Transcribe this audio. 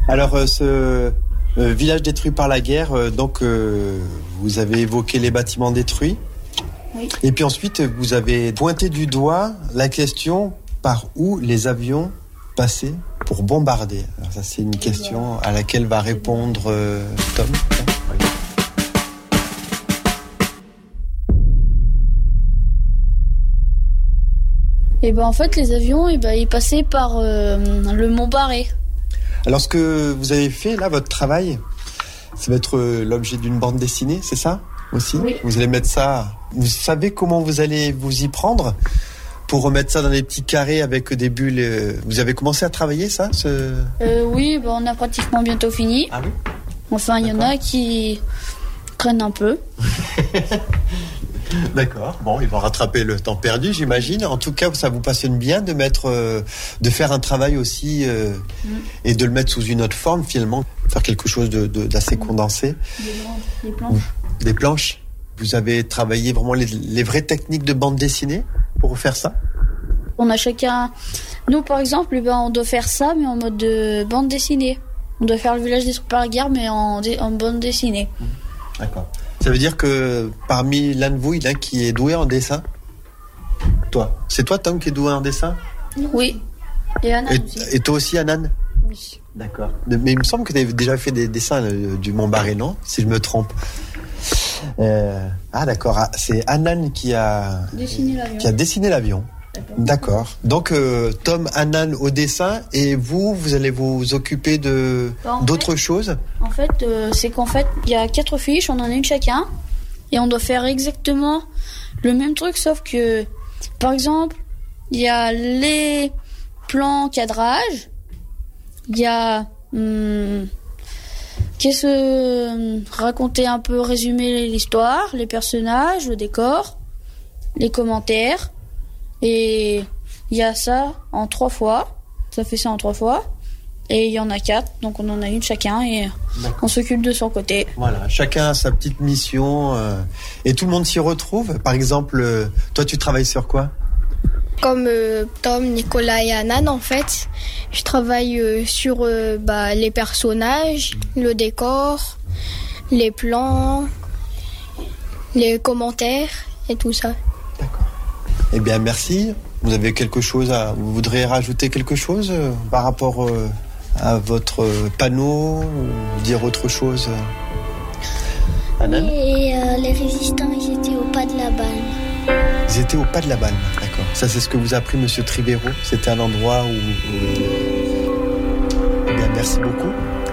Alors, ce village détruit par la guerre, vous avez évoqué les bâtiments détruits. Oui. Et puis ensuite, vous avez pointé du doigt la question par où les avions passaient pour bombarder. Alors ça, c'est une question à laquelle va répondre Tom. Et en fait, les avions, ils passaient par le Mont Barré. Alors, ce que vous avez fait, là, votre travail, ça va être l'objet d'une bande dessinée, c'est ça aussi ? Oui. Vous allez mettre ça... Vous savez comment vous allez vous y prendre pour remettre ça dans des petits carrés avec des bulles. Vous avez commencé à travailler ça Oui, on a pratiquement bientôt fini. Ah oui ? Enfin, il y en a qui traînent un peu. D'accord. Bon, ils vont rattraper le temps perdu, j'imagine. En tout cas, ça vous passionne bien de faire un travail aussi et de le mettre sous une autre forme, finalement, faire quelque chose d'assez condensé. Des planches. Des planches. Vous avez travaillé vraiment les vraies techniques de bande dessinée pour faire ça ? On a chacun... Nous, par exemple, on doit faire ça, mais en mode de bande dessinée. On doit faire le village détruit par la guerre, mais en bande dessinée. D'accord. Ça veut dire que parmi l'un de vous, il y en a qui est doué en dessin ? Toi. C'est toi, Tom, qui est doué en dessin ? Oui. Et Anna aussi. Et toi aussi, Anan ? Oui. D'accord. Mais il me semble que tu avais déjà fait des dessins du Mont Barré, non ? Si je me trompe. D'accord. C'est Anan qui a dessiné l'avion. D'accord. Donc, Tom, Anan au dessin, et vous allez vous occuper d'autres choses ? En fait, c'est qu'en fait, il y a 4 fiches, on en a une chacun, et on doit faire exactement le même truc, sauf que, par exemple, il y a les plans cadrage, il y a raconter un peu, résumer l'histoire, les personnages, le décor, les commentaires. Et il y a ça en 3 fois. Ça fait ça en 3 fois. Et il y en a 4, donc on en a une chacun et on s'occupe de son côté. Voilà, chacun a sa petite mission et tout le monde s'y retrouve. Par exemple, toi tu travailles sur quoi ? Comme Tom, Nicolas et Anan, en fait, je travaille sur les personnages, le décor, les plans, les commentaires et tout ça. D'accord. Eh bien, merci. Vous avez vous voudriez rajouter quelque chose par rapport à votre panneau ou dire autre chose Anan ? Et les résistants, ils étaient au pas de la Balme. Ils étaient au pas de la Balme, d'accord. Ça, c'est ce que vous a appris Monsieur Trivero. C'était un endroit où... Eh bien, merci beaucoup.